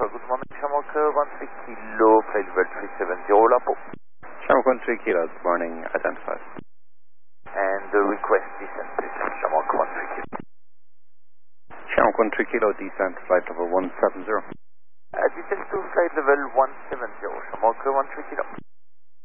Alpha, good morning. Shamrock 13 Kilo, flight level 370 Lapo. Shamrock 13 Kilo, good morning, identified. And the request descent, please. Shamrock 13 Kilo. Shamrock 13 Kilo, descent, flight level 170. Descent to flight level 170, Shamrock 13 Kilo.